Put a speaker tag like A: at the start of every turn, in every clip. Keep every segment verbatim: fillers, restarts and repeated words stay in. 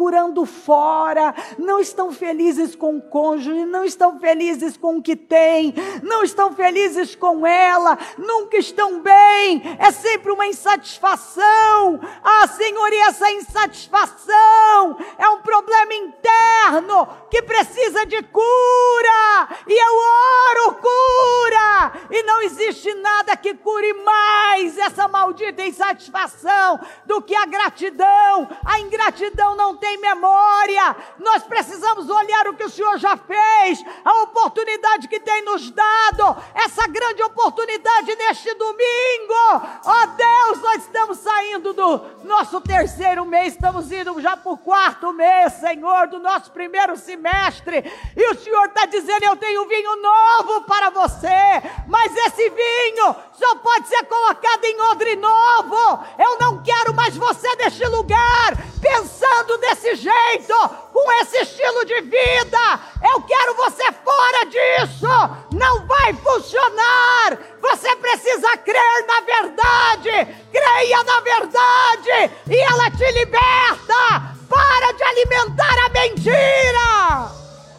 A: procurando fora, não estão felizes com o cônjuge, não estão felizes com o que tem, não estão felizes com ela, nunca estão bem, é sempre uma insatisfação. Ah, Senhor, e essa insatisfação é um problema interno que precisa de cura, e eu oro cura, e não existe nada que cure mais essa maldita insatisfação do que a gratidão. A ingratidão não tem memória. Nós precisamos olhar o que o Senhor já fez, a oportunidade que tem nos dado, essa grande oportunidade neste domingo. Ó Deus, nós estamos saindo do nosso terceiro mês, estamos indo já para o quarto mês, Senhor, do nosso primeiro semestre, e o Senhor está dizendo: eu tenho vinho novo para você, mas esse vinho só pode ser colocado em odre novo. Eu não quero mais você neste lugar, pensando desse jeito, com esse estilo de vida. Eu quero você fora disso. Não vai funcionar. Você precisa crer na verdade. Creia na verdade e ela te liberta. Para de alimentar a mentira.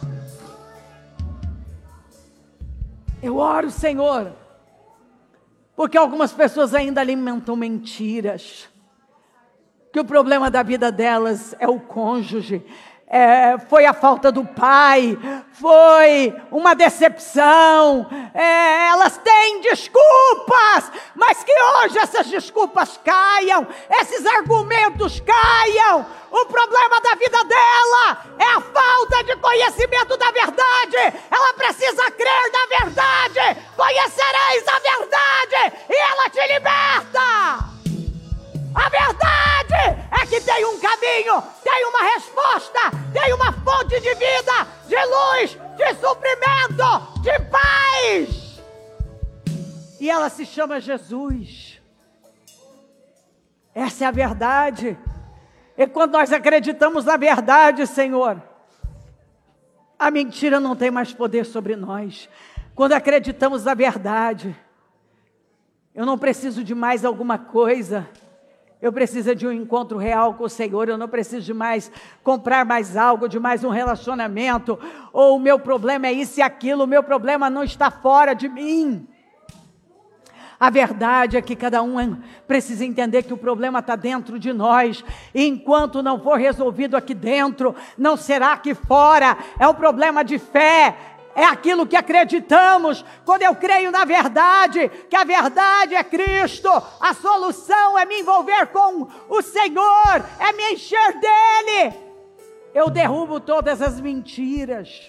A: Eu oro, Senhor, porque algumas pessoas ainda alimentam mentiras, que o problema da vida delas é o cônjuge, é, foi a falta do pai, foi uma decepção, é, elas têm desculpas, mas que hoje essas desculpas caiam, esses argumentos caiam. O problema da vida dela é a falta de conhecimento da verdade. Ela precisa crer na verdade. Conhecereis a verdade e ela te liberta. A verdade é que tem um caminho, tem uma resposta, tem uma fonte de vida, de luz, de suprimento, de paz. E ela se chama Jesus. Essa é a verdade. E quando nós acreditamos na verdade, Senhor, a mentira não tem mais poder sobre nós. Quando acreditamos na verdade, eu não preciso de mais alguma coisa. Eu preciso de um encontro real com o Senhor. Eu não preciso de mais comprar mais algo, de mais um relacionamento. Ou o meu problema é isso e aquilo. O meu problema não está fora de mim. A verdade é que cada um precisa entender que o problema está dentro de nós. E enquanto não for resolvido aqui dentro, não será aqui fora. É um problema de fé. É aquilo que acreditamos. Quando eu creio na verdade, que a verdade é Cristo, a solução é me envolver com o Senhor, é me encher dEle. Eu derrubo todas as mentiras.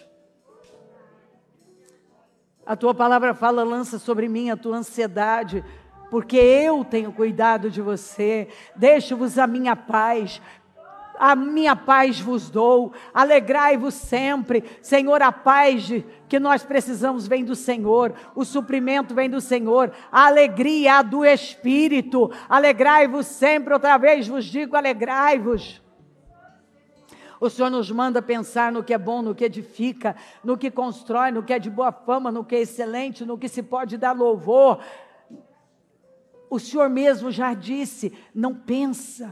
A: A tua palavra fala: lança sobre mim a tua ansiedade, porque eu tenho cuidado de você. Deixo-vos a minha paz. A minha paz vos dou, alegrai-vos sempre. Senhor, a paz de, que nós precisamos vem do Senhor, o suprimento vem do Senhor, a alegria do Espírito. Alegrai-vos sempre, outra vez vos digo, alegrai-vos. O Senhor nos manda pensar no que é bom, no que edifica, no que constrói, no que é de boa fama, no que é excelente, no que se pode dar louvor. O Senhor mesmo já disse: não pensa.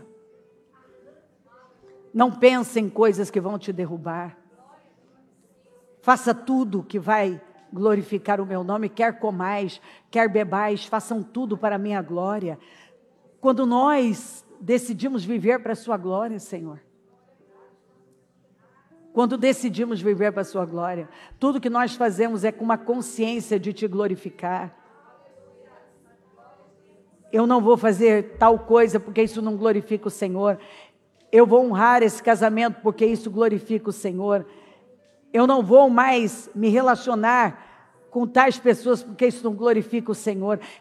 A: Não pense em coisas que vão te derrubar. Faça tudo que vai glorificar o meu nome. Quer comais, quer bebais, façam tudo para a minha glória. Quando nós decidimos viver para a sua glória, Senhor. Quando decidimos viver para a sua glória, tudo que nós fazemos é com uma consciência de te glorificar. Eu não vou fazer tal coisa porque isso não glorifica o Senhor. Eu vou honrar esse casamento porque isso glorifica o Senhor. Eu não vou mais me relacionar com tais pessoas porque isso não glorifica o Senhor.